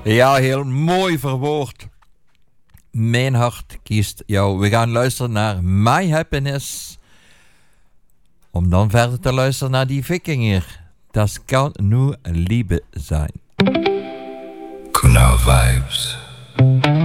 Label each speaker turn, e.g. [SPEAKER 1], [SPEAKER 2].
[SPEAKER 1] Ja, heel mooi verwoord. Mijn hart kiest jou. We gaan luisteren naar My Happiness. Om dan verder te luisteren naar die Wikinger. Das kan nu Liebe zijn.
[SPEAKER 2] Kunal Vibes.